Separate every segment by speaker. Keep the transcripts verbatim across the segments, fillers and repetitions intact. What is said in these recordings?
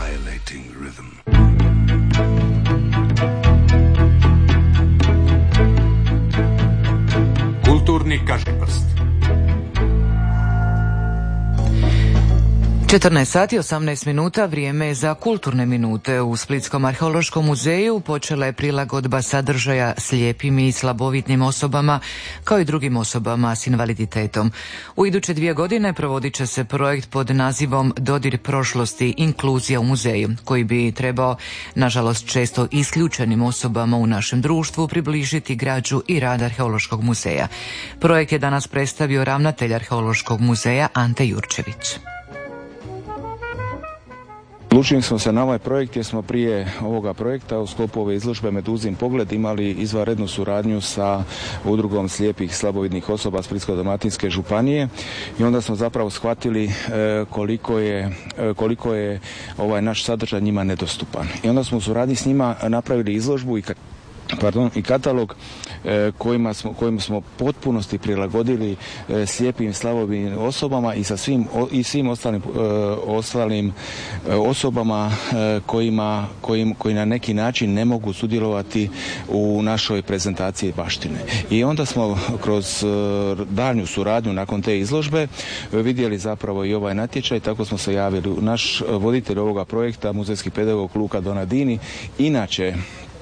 Speaker 1: violating rhythm.
Speaker 2: Kulturni kažiprst.
Speaker 3: četrnaest sati osamnaest minuta, vrijeme je za kulturne minute. U Splitskom arheološkom muzeju počela je prilagodba sadržaja slijepim i slabovitnim osobama, kao i drugim osobama s invaliditetom. U iduće dvije godine provodit će se projekt pod nazivom Dodir prošlosti, inkluzija u muzeju, koji bi trebao, nažalost često isključenim osobama u našem društvu, približiti građu i rad arheološkog muzeja. Projekt je danas predstavio ravnatelj arheološkog muzeja Ante Jurčević.
Speaker 4: Odlučili smo se na ovaj projekt jer smo prije ovoga projekta u sklopu ove izložbe Meduzin pogled imali izvanrednu suradnju sa udrugom slijepih slabovidnih osoba Splitsko-dalmatinske županije i onda smo zapravo shvatili koliko je, koliko je ovaj naš sadržaj njima nedostupan. I onda smo u suradnji s njima napravili izložbu i Pardon, i katalog e, kojima smo, kojim smo potpunosti prilagodili e, slijepim slabovidnim osobama i sa svim, o, i svim ostalim, e, ostalim e, osobama e, kojima, kojim, koji na neki način ne mogu sudjelovati u našoj prezentaciji baštine. I onda smo kroz e, daljnju suradnju nakon te izložbe e, vidjeli zapravo i ovaj natječaj, tako smo se javili. Naš voditelj ovoga projekta, muzejski pedagog Luka Donadini, inače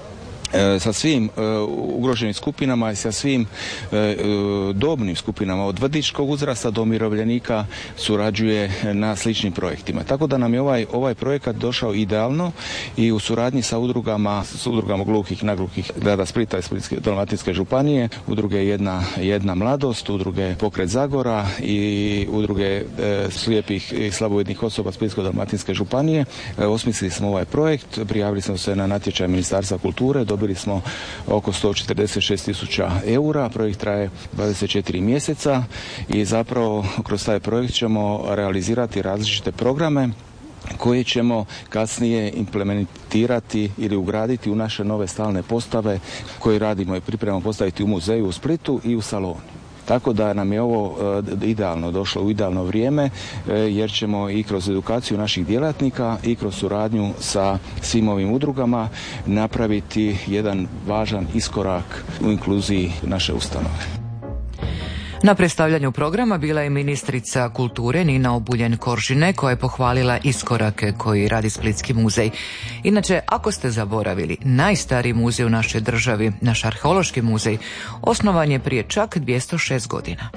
Speaker 4: sa svim e, ugroženim skupinama i sa svim e, e, dobnim skupinama od vrtićkog uzrasta do umirovljenika surađuje na sličnim projektima. Tako da nam je ovaj, ovaj projekat došao idealno i u suradnji sa udrugama, s udrugama gluhih, nagluhih grada Splita i Splitsko-dalmatinske županije, udruge jedna, jedna mladost, udruge Pokret Zagora i udruge e, slijepih i slabovidnih osoba Splitsko-dalmatinske županije. E, osmislili smo ovaj projekt, prijavili smo se na natječaj Ministarstva kulture, dobili smo oko sto četrdeset šest tisuća eura, projekt traje dvadeset četiri mjeseca i zapravo kroz taj projekt ćemo realizirati različite programe koje ćemo kasnije implementirati ili ugraditi u naše nove stalne postave koje radimo i pripremamo postaviti u muzeju u Splitu i u Salonu. Tako da nam je ovo e, idealno došlo u idealno vrijeme e, jer ćemo i kroz edukaciju naših djelatnika i kroz suradnju sa svim ovim udrugama napraviti jedan važan iskorak u inkluziji naše ustanove.
Speaker 3: Na predstavljanju programa bila je ministrica kulture Nina Obuljen-Koržinek koja je pohvalila iskorake koji radi Splitski muzej. Inače, ako ste zaboravili, najstariji muzej u našoj državi, naš arheološki muzej, osnovan je prije čak dvjesto šest godina.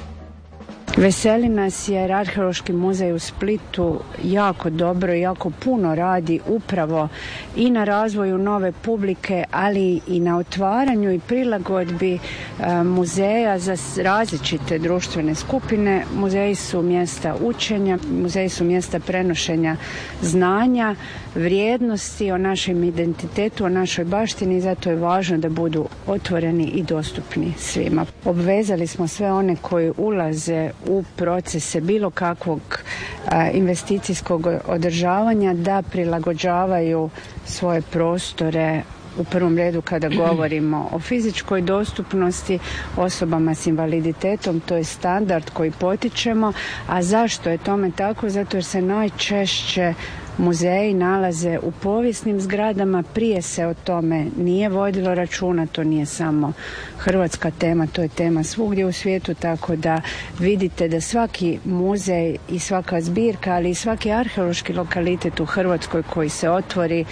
Speaker 5: Veseli nas jer Arheološki muzej u Splitu jako dobro i jako puno radi upravo i na razvoju nove publike, ali i na otvaranju i prilagodbi e, muzeja za različite društvene skupine. Muzeji su mjesta učenja, muzeji su mjesta prenošenja znanja, vrijednosti o našem identitetu, o našoj baštini i zato je važno da budu otvoreni i dostupni svima. Obvezali smo sve one koji ulaze u procese bilo kakvog a, investicijskog održavanja da prilagođavaju svoje prostore u prvom redu kada govorimo o fizičkoj dostupnosti osobama s invaliditetom. To je standard koji potičemo. A zašto je tome tako? Zato jer se najčešće muzeji nalaze u povijesnim zgradama, prije se o tome nije vodilo računa, to nije samo hrvatska tema, to je tema svugdje u svijetu, tako da vidite da svaki muzej i svaka zbirka, ali i svaki arheološki lokalitet u Hrvatskoj koji se otvori,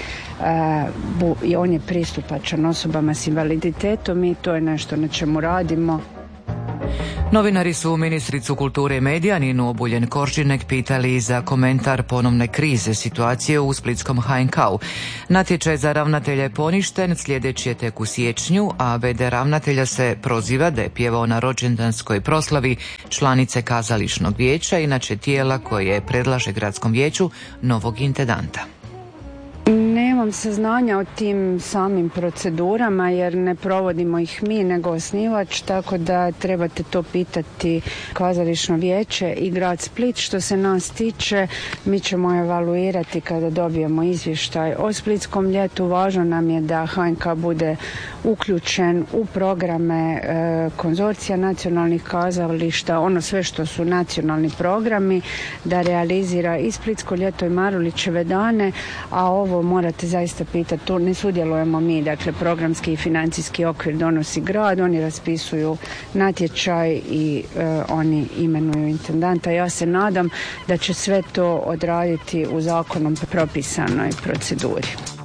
Speaker 5: i on je pristupačan osobama s invaliditetom i to je nešto na čemu radimo.
Speaker 3: Novinari su ministricu kulture i medija Ninu Obuljen-Koržinek pitali za komentar ponovne krize situacije u splitskom H N K-u. Natječaj za ravnatelja je poništen, sljedeći je tek u siječnju, a v d ravnatelja se proziva da je pjevao na rođendanskoj proslavi članice kazališnog vijeća, inače tijela koje predlaže gradskom vijeću novog intendanta.
Speaker 5: Ne nemam saznanja o tim samim procedurama jer ne provodimo ih mi nego osnivač, tako da trebate to pitati kazališno vijeće i grad Split. Što se nas tiče, mi ćemo evaluirati kada dobijemo izvještaj o Splitskom ljetu. Važno nam je da H N K bude uključen u programe e, konzorcija nacionalnih kazališta, ono sve što su nacionalni programi, da realizira i Splitsko ljeto i Marulićeve dane, a ovo morate zaista pitati, tu ne sudjelujemo mi, dakle programski i financijski okvir donosi grad, oni raspisuju natječaj i e, oni imenuju intendanta. Ja se nadam da će sve to odraditi u zakonom propisanoj proceduri.